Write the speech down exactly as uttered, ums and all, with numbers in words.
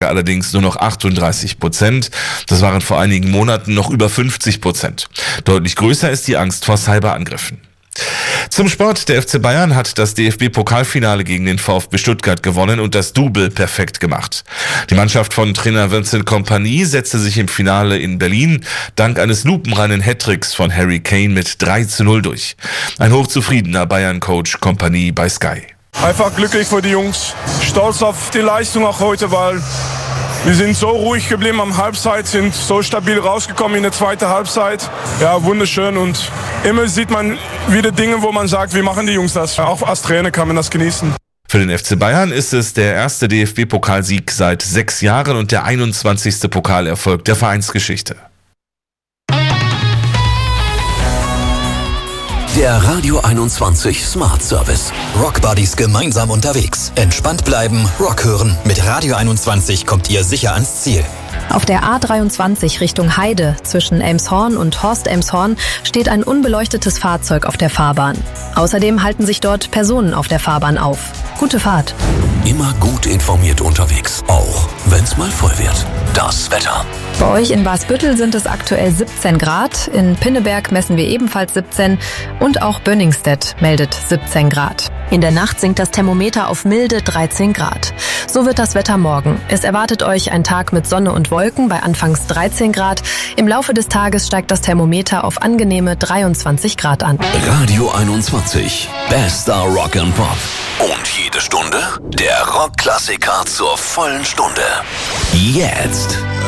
allerdings nur noch achtunddreißig Prozent. Das waren vor einigen Monaten noch über fünfzig Prozent. Deutlich größer ist die Angst vor Cyberangriffen. Zum Sport. Der F C Bayern hat das D F B-Pokalfinale gegen den VfB Stuttgart gewonnen und das Double perfekt gemacht. Die Mannschaft von Trainer Vincent Kompany setzte sich im Finale in Berlin dank eines lupenreinen Hattricks von Harry Kane mit drei zu null durch. Ein hochzufriedener Bayern-Coach Kompany bei Sky. Einfach glücklich für die Jungs, stolz auf die Leistung auch heute, weil wir sind so ruhig geblieben am Halbzeit, sind so stabil rausgekommen in der zweiten Halbzeit. Ja, wunderschön, und immer sieht man wieder Dinge, wo man sagt, wie machen die Jungs das? Auch als Trainer kann man das genießen. Für den F C Bayern ist es der erste D F B-Pokalsieg seit sechs Jahren und der einundzwanzigste Pokalerfolg der Vereinsgeschichte. Der Radio einundzwanzig Smart Service. Rock Buddies gemeinsam unterwegs. Entspannt bleiben, Rock hören. Mit Radio einundzwanzig kommt ihr sicher ans Ziel. Auf der A dreiundzwanzig Richtung Heide zwischen Elmshorn und Horst-Elmshorn steht ein unbeleuchtetes Fahrzeug auf der Fahrbahn. Außerdem halten sich dort Personen auf der Fahrbahn auf. Gute Fahrt. Immer gut informiert unterwegs, auch wenn's mal voll wird. Das Wetter. Bei euch in Wasbüttel sind es aktuell siebzehn Grad, in Pinneberg messen wir ebenfalls siebzehn und auch Bönningstedt meldet siebzehn Grad. In der Nacht sinkt das Thermometer auf milde dreizehn Grad. So wird das Wetter morgen. Es erwartet euch ein Tag mit Sonne und Wolken bei anfangs dreizehn Grad. Im Laufe des Tages steigt das Thermometer auf angenehme dreiundzwanzig Grad an. Radio einundzwanzig, bester Rock and Pop. Und jede Stunde der Rockklassiker zur vollen Stunde. Jetzt